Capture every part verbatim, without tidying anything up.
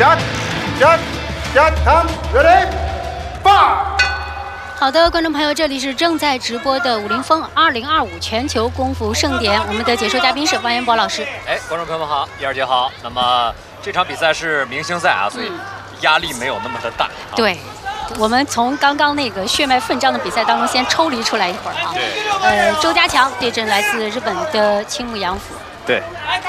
Shut, shut, shut, come, ready, fire！ 好的，观众朋友，这里是正在直播的武林风二零二五全球功夫盛典，我们的解说嘉宾是王彦博老师。 哎，观众朋友们好，燕儿姐好。那么这场比赛是明星赛啊，所以压力没有那么的大。啊、 对。 我们从刚刚那个血脉奋张的比赛当中先抽离出来一会儿啊。 对。 呃，周家强对阵来自日本的青木洋辅。 对。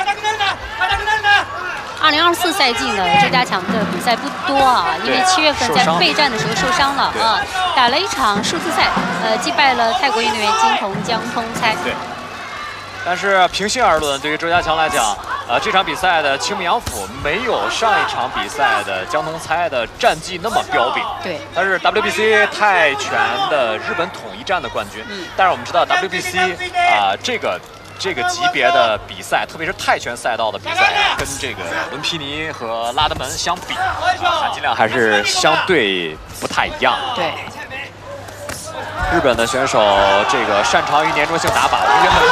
二零二四赛季呢，周家强的比赛不多啊，因为七月份在备战的时候受伤了啊，打了一场数字赛，呃，击败了泰国运动员金童江通猜。 对。但是平心而论，对于周家强来讲，呃，这场比赛的青木洋辅没有上一场比赛的江通猜的战绩那么彪炳。 对。 他是 W B C 泰拳的日本统一战的冠军。嗯。但是我们知道 W B C 啊、呃，这个。 这个级别的比赛，特别是泰拳赛道的比赛，跟这个伦皮尼和拉德门相比，啊，含金量还是相对不太一样。 对， 日本的选手这个擅长于粘着性打法，我觉得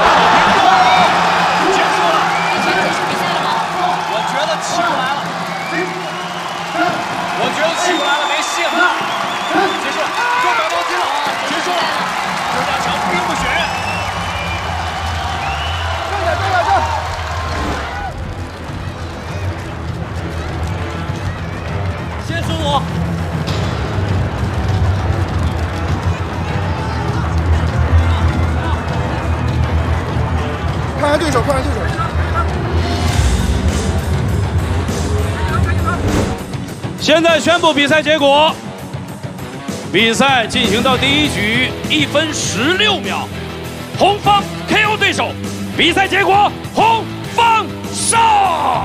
结束了，我觉得起不来了，我觉得起不来了，没戏了，结束，中百多斤了，结束了，周家强兵不血刃。 先十五， 看看对手，看看对手。 现在宣布比赛结果。比赛进行到第一局一分十六秒，红方 K O 对手。比赛结果，红方胜。